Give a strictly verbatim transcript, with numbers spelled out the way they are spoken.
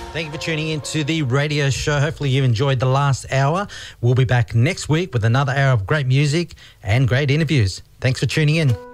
Thank you for tuning in to the radio show. Hopefully you enjoyed the last hour. We'll be back next week with another hour of great music and great interviews. Thanks for tuning in.